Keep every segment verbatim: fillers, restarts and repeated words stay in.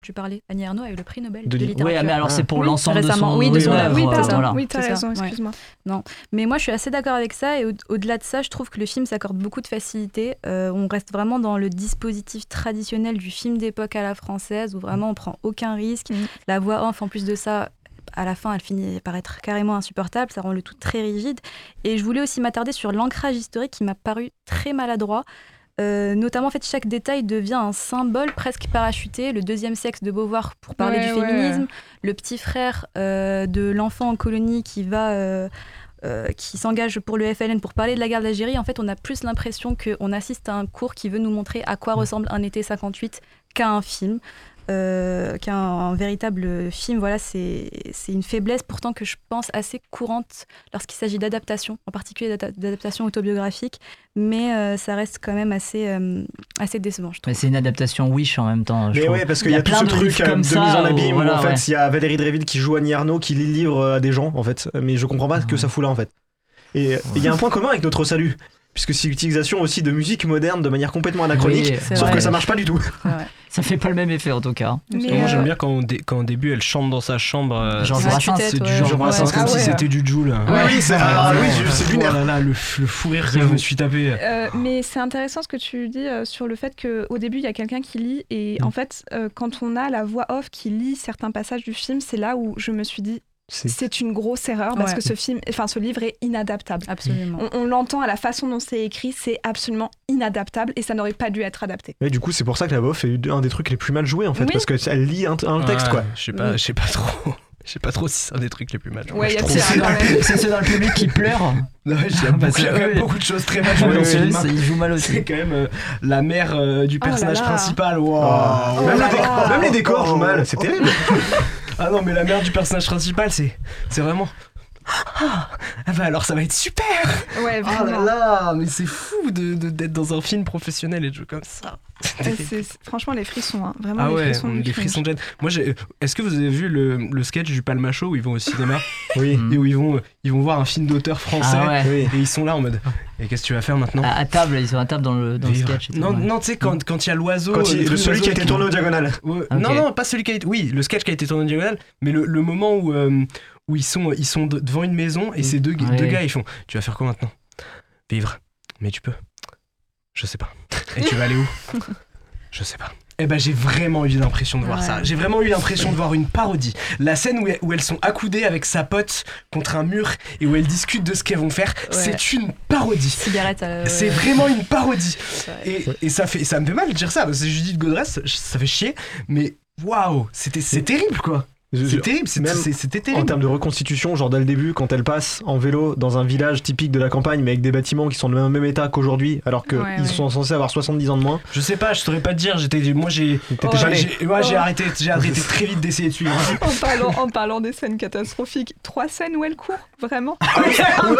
tu parlais, Annie Ernaux a eu le prix Nobel de, De li- littérature. Oui, mais alors c'est pour Oui, l'ensemble récemment. de son Oui, de son œuvre, Oui, pardon, voilà. oui, t'as C'est ça, raison, ouais. excuse-moi. Non, mais moi je suis assez d'accord avec ça et au- au-delà de ça, je trouve que le film s'accorde beaucoup de facilité. Euh, on reste vraiment dans le dispositif traditionnel du film d'époque à la française où vraiment on prend aucun risque. Mm. La voix off, en plus de ça, à la fin, elle finit par être carrément insupportable. Ça rend le tout très rigide. Et je voulais aussi m'attarder sur l'ancrage historique qui m'a paru très maladroit. Euh, notamment, en fait, chaque détail devient un symbole presque parachuté. Le deuxième sexe de Beauvoir pour parler Ouais, du ouais. féminisme, le petit frère euh, de l'enfant en colonie qui va, euh, euh, qui s'engage pour le F L N pour parler de la guerre d'Algérie. En fait, on a plus l'impression qu'on assiste à un cours qui veut nous montrer à quoi ressemble un été cinquante-huit qu'à un film. Euh, qu'un un véritable film, voilà, c'est, c'est une faiblesse pourtant que je pense assez courante lorsqu'il s'agit d'adaptation, en particulier d'ada- d'adaptation autobiographique, mais euh, ça reste quand même assez, euh, assez décevant, je trouve. Mais c'est une adaptation Wish en même temps. je Mais trouve. ouais, parce qu'il y a, tout plein ce de truc livres euh, comme de ça mise en où, abîme où, voilà, en fait ouais. il y a Valérie Dréville qui joue Annie Ernaux qui lit le livre à des gens en fait, mais je comprends pas ce que ça fout là en fait. Et il y a un point commun avec Notre Salut, puisque c'est l'utilisation aussi de musique moderne de manière complètement anachronique, Oui, c'est sauf vrai. que ça marche pas du tout. Ouais. Ça fait pas le même effet en tout cas. Mais, Moi j'aime euh, bien quand, au dé- quand au début elle chante dans sa chambre. euh, Genre Ouais, Brassens, tue-tête, c'est ouais. du genre Ouais. Brassens comme Ah si ouais. c'était du Joule. Oui, oui, c'est ah, oui, je- c'est Oh lunaire. là là, le, f- le fou rire que je me suis tapé. Euh, mais c'est intéressant ce que tu dis euh, sur le fait qu'au début, il y a quelqu'un qui lit. Et Mm. en fait, euh, quand on a la voix off qui lit certains passages du film, c'est là où je me suis dit, C'est- c'est une grosse erreur parce Ouais. que ce, film, enfin, ce livre est inadaptable. Absolument. On, on l'entend à la façon dont c'est écrit, c'est absolument inadaptable et ça n'aurait pas dû être adapté. Ouais, du coup, c'est pour ça que la voix off est un des trucs les plus mal joués en fait, Oui. parce qu'elle lit un, un texte Ouais, quoi. Je sais pas, je sais pas trop. Je sais pas trop si c'est un des trucs les plus mal joués. Ouais, il y a je de trouve. ça quand même. C'est ceux dans le public qui pleurent. Non, j'aime pas, il y a quand même beaucoup de choses très mal jouées dans ce film. Il joue mal C'est aussi. quand même euh, la mère euh, du Oh là personnage là. principal. Wow. Oh, même, là les décors, là. même les décors jouent mal, c'est terrible. Ah non, mais la mère du personnage principal, c'est, c'est vraiment. Ah, ah bah alors ça va être super. Ouais, Oh là vraiment. là, mais c'est fou de, de- d'être dans un film professionnel et de jouer comme ça. Ouais, c'est- c'est- franchement, les frissons, hein. Vraiment, Ah les ouais, frissons. du des cringe. frissons de gêne. Moi, j'ai... est-ce que vous avez vu le, le sketch du Palma Show où ils vont au cinéma Oui. Mm. et où ils vont, ils vont voir un film d'auteur français Ah ouais. Oui. et ils sont là en mode et qu'est-ce que tu vas faire maintenant? À, à table, ils sont à table dans le, dans le Vivre. sketch. et tout, Non, ouais. non, tu sais, quand quand il y a l'oiseau. Quand euh, il- le truc celui qui a d'oiseau été tourné au diagonale. Ouais, Ok. Non, non, pas celui qui a été. Oui, le sketch qui a été tourné en diagonale, mais le, le moment où, euh, où ils sont, ils sont de- devant une maison et ces deux, Ouais. deux gars, ils font tu vas faire quoi maintenant? Vivre. Mais tu peux. Je sais pas. Et tu vas aller où? Je sais pas. Eh ben j'ai vraiment eu l'impression de voir Ouais. ça. J'ai vraiment eu l'impression de voir une parodie. La scène où, où elles sont accoudées avec sa pote contre un mur et où elles discutent de ce qu'elles vont faire, c'est une parodie. Cigarette. euh, C'est vraiment une parodie. ouais. Et, et ça, fait, ça me fait mal de dire ça, parce que Judith Godrèche, ça, ça fait chier, mais waouh, c'était, c'est terrible quoi. Je- C'est je- terrible, c'est- même c'est- c'était En terrible. termes de reconstitution, genre dès le début, quand elle passe en vélo dans un village typique de la campagne, mais avec des bâtiments qui sont dans le même état qu'aujourd'hui, alors qu'ils Ouais, ouais. sont censés avoir soixante-dix ans de moins. Je sais pas, je saurais pas te dire, j'étais, moi j'ai, T'étais j'ai- jamais. j'ai, ouais, j'ai Oh. arrêté, j'ai arrêté très vite d'essayer de suivre. En parlant, en parlant des scènes catastrophiques, trois scènes où elle court, vraiment. Elle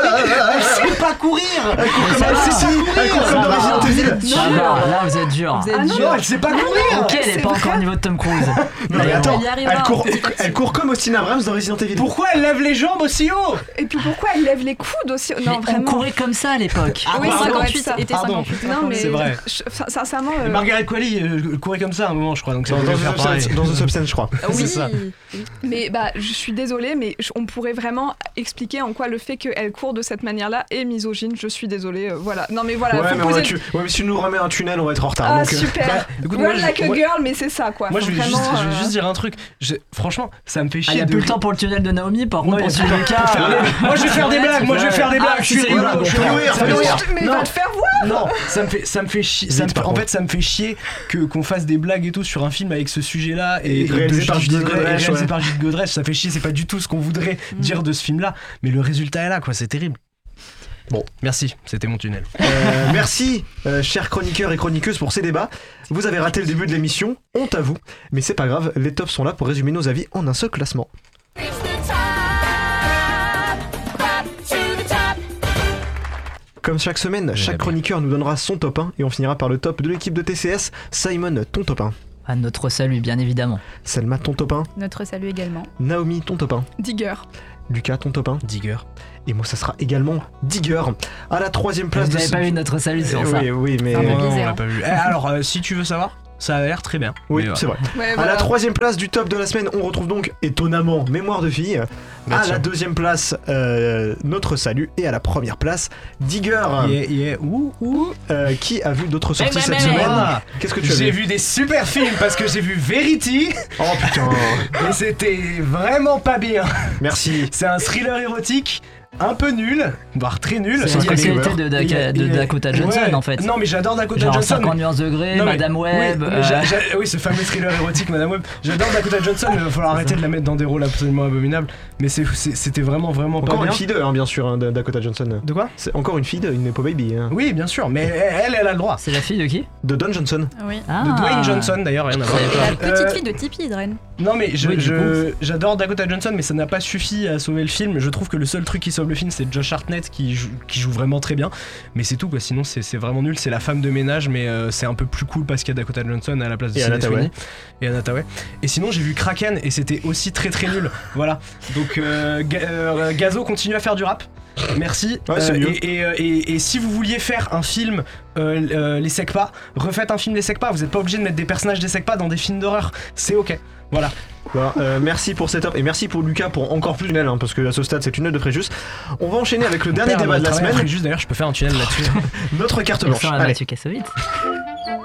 sait pas courir. Elle court comme ça elle va. sait si, elle court Ça comme dans va. Resident Evil. Ça va, là vous êtes dur. Vous êtes Ah non, dur. Non, elle sait pas courir. Ok, elle est c'est pas encore vrai. au niveau de Tom Cruise. Non mais Mais attends, on y arrivera, elle court, petit à petit. elle court comme Austin Abrams dans Resident Evil. Pourquoi elle lève les jambes aussi haut? Et puis pourquoi elle lève les coudes aussi? Mais Non, on vraiment. courait comme ça à l'époque. Ah, oui, pardon. ça doit être ça. Été Pardon. cinquante-huit. Non, mais C'est vrai. je- sin- sincèrement. Et euh, Margaret Qualley euh, courait comme ça à un moment, je crois, donc ça Dans, devait dans, faire The pareil. Substance, dans The Substance, je crois. Oui. C'est ça. Mais bah, je suis désolée, mais je- on pourrait vraiment expliquer en quoi le fait qu'elle court de cette manière-là est misogyne. Je suis désolée. euh, voilà. Non, mais voilà. ouais, faut mais on va poser- tu... ouais, mais si tu nous remets un tunnel, on va être en retard. Ah, donc, euh, super. Bah, écoute, moi, Run je- like a moi- girl, mais c'est ça quoi. Moi, Faut je vais, juste, vraiment, je vais euh, juste dire un truc. Je- franchement, ça me fait Ah, chier il y a de. plus le temps pour le tunnel de Naomi, par Non, contre, il y pour a ce plus cas. le temps. Moi, je vais faire des blagues. Moi, je vais faire des Ah, blagues. Je suis c'est rigolo. rigolo. Je suis Fais rigolo. nourrir, Ça fais me fait nourrir. chier. Mais Non. va te faire voir. Non, ça me fait, ça me fait chier. ça Vite, me- par en contre. fait, ça me fait chier que qu'on fasse des blagues et tout sur un film avec ce sujet-là et, Et réalisé de par Judith Godrèche, et Godrèche, réalisé ouais. par Judith Godrèche. Ça fait chier. C'est pas du tout ce qu'on voudrait dire de ce film-là, mais le résultat est là, quoi. C'est terrible. Bon, merci. C'était mon tunnel. Euh, merci, euh, chers chroniqueurs et chroniqueuses, pour ces débats. Vous avez raté le début de l'émission, honte à vous. Mais c'est pas grave, les tops sont là pour résumer nos avis en un seul classement. Comme chaque semaine, chaque chroniqueur nous donnera son top un et on finira par le top de l'équipe de T C S. Simon, ton top un. À notre salut, bien évidemment. Selma, ton top un. Notre salut également. Naomi, ton top un. Digger. Lucas, ton top un. Digger. Et moi, ça sera également Digger. À la troisième place Vous de n'avez ce- pas vu notre salut, c'est pour Eh ça. oui, oui, mais Ah, Non, bon. non, on biaisé, l'a hein. pas vu. Eh, alors, euh, si tu veux savoir, Ça a l'air très bien. Oui, Mais, euh, c'est vrai. Ouais, À voilà. la troisième place du top de la semaine, on retrouve donc étonnamment Mémoire de fille. bah, À tiens. la deuxième place, euh, Notre Salut. Et à la première place, Digger. Yeah, yeah. Ouh, ouh. Euh, qui a vu d'autres sorties mais, cette mais, semaine Ah, Qu'est-ce que tu as j'ai vu vu des super films parce que j'ai vu Verity Oh putain. et c'était vraiment pas bien. Merci. C'est un thriller érotique un peu nul, voire très nul. C'est Sans la Sky spécialité Saber. de, Daka- Il y a- de il y a- Dakota Johnson Ouais. en fait. Non mais j'adore Dakota Genre Johnson. cinquante mais- nuances degrés, Non, mais- Madame Web. Oui, mais euh, j'a- j'a- oui, ce fameux thriller érotique, Madame Web. J'adore Dakota Johnson, mais il va falloir arrêter de la mettre dans des rôles absolument abominables. Mais c'est- c'est- c'était vraiment, vraiment pas Encore bien. une fille de, hein, bien sûr, hein, de Dakota Johnson. De quoi C'est encore une fille de, une Nepo Baby. Hein. Oui, bien sûr, mais elle, elle a le droit. C'est la fille de qui De Don Johnson. Oui. Ah. De Dwayne Johnson d'ailleurs, rien à voir. savais pas. La petite Euh, fille de Tippi Hedren. Non mais je- Oui, du je- j'adore Dakota Johnson, mais ça n'a pas suffi à sauver le film. Je trouve que le seul truc qui sauve le film, c'est Josh Hartnett qui joue, qui joue vraiment très bien. Mais c'est tout quoi, sinon c'est c'est vraiment nul. C'est la femme de ménage, mais euh, c'est un peu plus cool parce qu'il y a Dakota Johnson à la place de Et Sydney Anna Sweeney. Et Anna Tawai. Et sinon j'ai vu Kraken et c'était aussi très très nul. Voilà. Donc euh, Ga- euh, Gazo continue à faire du rap. Merci. Ouais, c'est mieux. et, et, euh, et- et si vous vouliez faire un film euh, euh, les Secpa, refaites un film les Secpa. Vous n'êtes pas obligé de mettre des personnages des Secpa dans des films d'horreur. C'est ok. Voilà. Voilà, euh, merci pour cette top et merci pour Lucas pour encore plus tunnel hein, parce que à ce stade c'est tunnel de Fréjus. On va enchaîner avec le dernier débat de la semaine. Juste d'ailleurs, je peux faire un tunnel là-dessus. Notre carte Elle blanche. sort à Allez. Mathieu Kassovitz.